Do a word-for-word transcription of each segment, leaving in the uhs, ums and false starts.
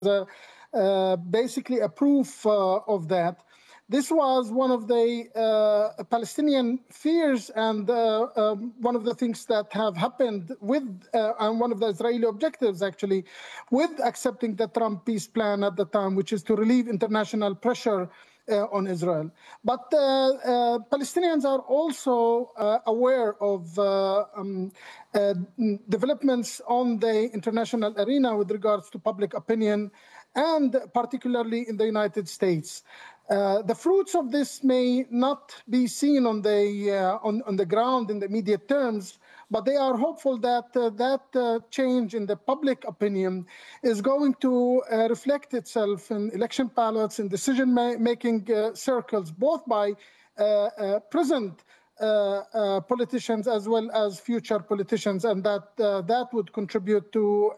uh, uh, basically a proof uh, of that. This was one of the uh, Palestinian fears and uh, um, one of the things that have happened with, uh, and one of the Israeli objectives actually, with accepting the Trump peace plan at the time, which is to relieve international pressure uh, on Israel. But uh, uh, Palestinians are also uh, aware of uh, um, uh, developments on the international arena with regards to public opinion, and particularly in the United States. Uh, the fruits of this may not be seen on the, uh, on, on the ground in the immediate terms, but they are hopeful that uh, that uh, change in the public opinion is going to uh, reflect itself in election ballots and decision-making uh, circles, both by uh, uh, present Uh, uh, politicians as well as future politicians, and that uh, that would contribute to um,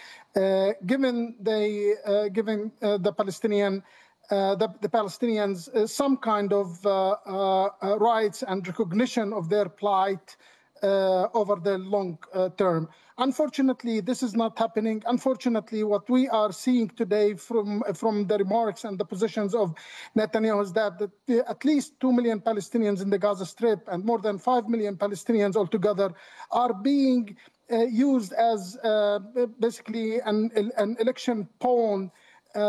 uh, giving the uh, giving uh, the Palestinian uh, the, the Palestinians uh, some kind of uh, uh, rights and recognition of their plight uh, over the long uh, term. Unfortunately, this is not happening. Unfortunately, what we are seeing today from, from the remarks and the positions of Netanyahu is that the, at least two million Palestinians in the Gaza Strip and more than five million Palestinians altogether are being uh, used as uh, basically an, an election pawn uh,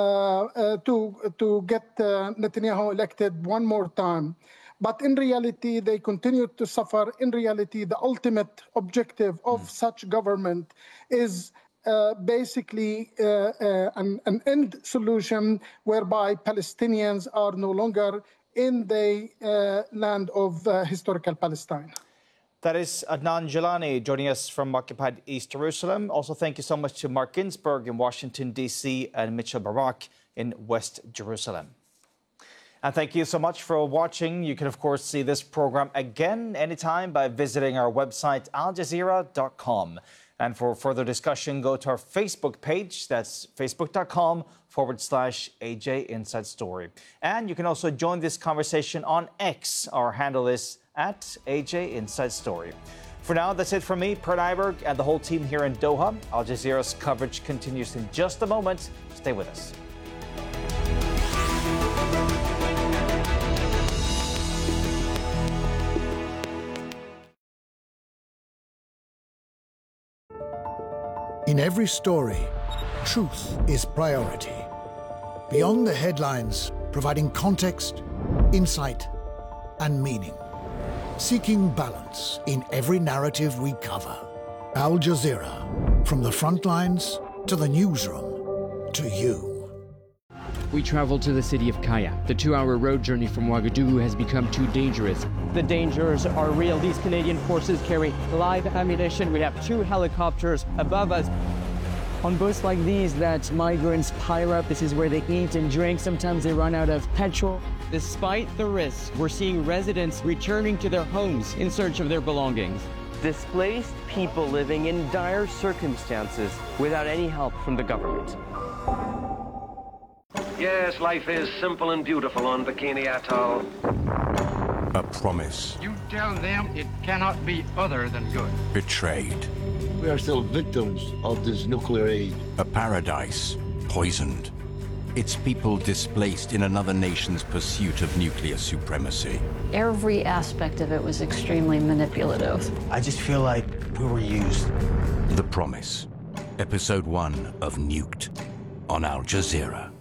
uh, to, to get uh, Netanyahu elected one more time. But in reality, they continue to suffer. In reality, the ultimate objective of mm. such government is uh, basically uh, uh, an, an end solution whereby Palestinians are no longer in the uh, land of uh, historical Palestine. That is Adnan Gilani joining us from occupied East Jerusalem. Also, thank you so much to Mark Ginsburg in Washington, D C, and Mitchell Barak in West Jerusalem. And thank you so much for watching. You can, of course, see this program again anytime by visiting our website, al jazeera dot com. And for further discussion, go to our Facebook page. That's facebook.com forward slash AJ Inside Story. And you can also join this conversation on X. Our handle is at AJ Inside Story. For now, that's it from me, Per Nyberg, and the whole team here in Doha. Al Jazeera's coverage continues in just a moment. Stay with us. In every story, truth is priority. Beyond the headlines, providing context, insight, and meaning. Seeking balance in every narrative we cover. Al Jazeera, from the front lines to the newsroom, to you. We travel to the city of Kaya. The two-hour road journey from Ouagadougou has become too dangerous. The dangers are real. These Canadian forces carry live ammunition. We have two helicopters above us. On boats like these that migrants pile up, this is where they eat and drink. Sometimes they run out of petrol. Despite the risks, we're seeing residents returning to their homes in search of their belongings. Displaced people living in dire circumstances without any help from the government. Yes, life is simple and beautiful on Bikini Atoll. A promise. You tell them it cannot be other than good. Betrayed. We are still victims of this nuclear age. A paradise poisoned. Its people displaced in another nation's pursuit of nuclear supremacy. Every aspect of it was extremely manipulative. I just feel like we were used. The Promise. Episode one of Nuked on Al Jazeera.